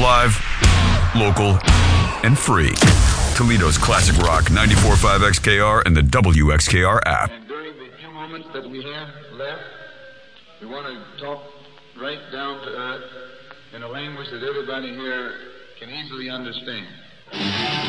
Live, local, and free. Toledo's classic rock 94.5 XKR and the WXKR app. And during the few moments that we have left, we want to talk right down to earth in a language that everybody here can easily understand.